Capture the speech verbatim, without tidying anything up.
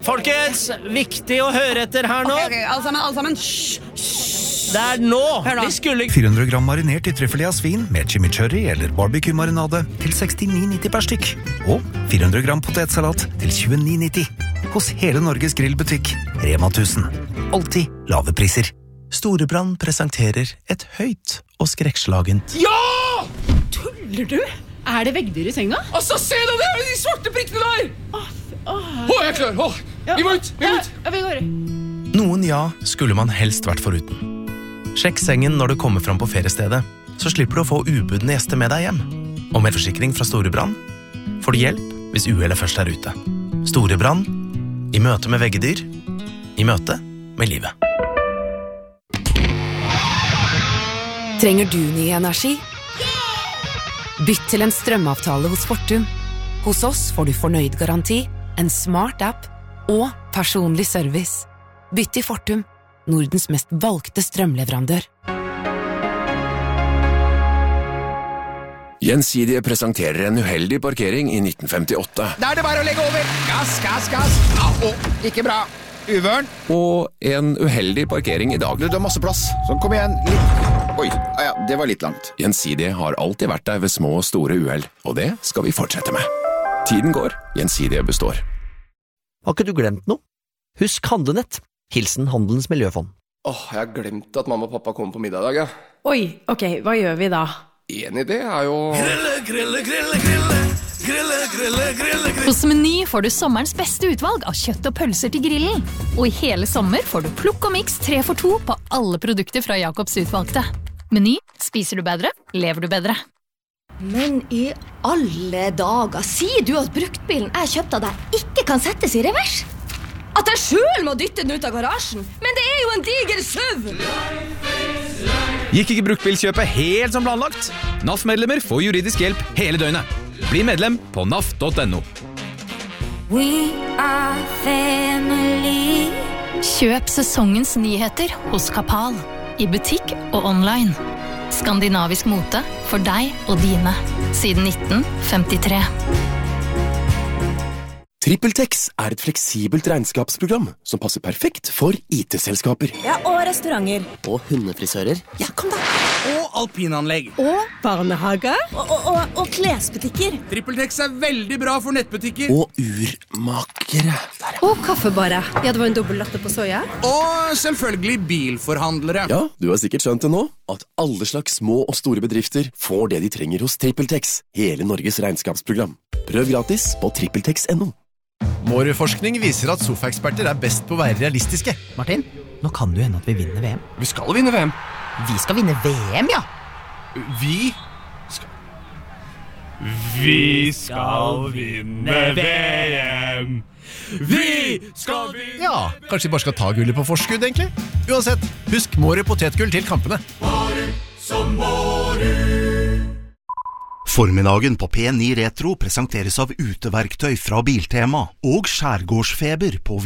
Folkens, viktig å høre etter her nå. Ok, ok, alle sammen, alle sammen. Shh, shh. Det er nå. Hør nå. Vi skulle... fire hundre gram marinert i trøffelig av svin med chimichurri eller barbecue-marinade til sekstini nitti per stykk. Og fire hundre gram potetsalat til tjueni nitti. Hos hele Norges grillbutikk, Rema tusen. Alltid lave priser. Storebrand presenterer et høyt og skrekkslagent. Ja! Tuller du? Er det veggdyr i senga? Altså, se da, det er de svarte prikkene der! Åh, åh. Åh, jeg er klar, åh. Vi må ut, vi må ut. Ja, vi går. Noen ja skulle man helst vært foruten. Sjekk sengen når du kommer fram på feriestedet, så slipper du å få ubudne gjester med deg hjem. Og med forsikring fra Storebrand får du hjelp hvis uhellet først er ute. Storebrand, i møte med veggedyr, i møte med livet. Trenger du ny energi? Bytt til en strømavtale hos Fortum. Hos oss får du fornøyd garanti, en smart app og personlig service. Bytt til Fortum, Nordens mest valgte strømleverandør. Gjensidige presenterer en uheldig parkering i nitten femtiåtte. Da er det bare å legge over. Gass, gass, gass. Au, ikke bra. Uvørn. Og en uheldig parkering i dag. Du, du har masse plass. Så kom igjen. Litt. Oi, ah, ja, det var litt langt. Gjensidige har alltid vært der ved små og store uheld, og det skal vi fortsette med. Tiden går, Gjensidige består. Har ikke du glemt noe? Husk handlenett. Hilsen Handelens Miljøfond. Åh, jeg har glemt at mamma og pappa kommer på middag i dag, ja. Oi, ok, hva gjør vi da? En idé er jo... Grille, grille, grille, grille. Grille, grille, grille, grille. Hos Meny får du sommerens beste utvalg av kjøtt og pølser til grillen. Og i hele sommer får du plukk og mix tre for to på alle produkter fra Jakobs utvalgte. Meny, spiser du bedre, lever du bedre. Men i alle dager, sier du at bruktbilen jeg kjøpte av deg ikke kan settes i revers? At jeg selv må dytte den ut av garasjen? Men det er jo en diger SUV! Gikk ikke bruktbilkjøpet helt som planlagt? N A F-medlemmer får juridisk hjelp hele døgnet. Bli medlem på N A F punktum no. We are family. Kjøp sesongens nyheter hos Kapal. I butikk og online. Skandinavisk mote for deg og dine. Siden nitten femtitre. TrippelTex er et fleksibelt regnskapsprogram som passer perfekt for I T-selskaper. Ja, og restauranter. Og hundefrisører. Ja, kom da. Og alpinanlegg. Og barnehage. Og, og, og, og klesbutikker. TrippelTex er veldig bra for nettbutikker. Og urmakere. Og kaffebare. Ja, det var en dobbelt latte på soja. Og selvfølgelig bilforhandlere. Ja, du har sikkert skjønt det nå, at alle slags små og store bedrifter får det de trenger hos TrippelTex, hele Norges regnskapsprogram. Prøv gratis på trippeltex punktum no. Mårud-forskning viser at sofaeksperter er best på å være realistiske. Martin, nå kan det jo hende at vi vinner V M. Vi skal vinne V M. Vi skal vinne V M, ja. Vi skal... Vi skal vinne V M. Vi skal vinne... Ja, kanskje vi bare skal ta gullet på forskudd, egentlig. Uansett, husk Mårud potetgull til kampene. Mårud som Mårud. Formiddagen på P ni Retro presenteres av uteverktøy fra Biltema og skjærgårdsfeber på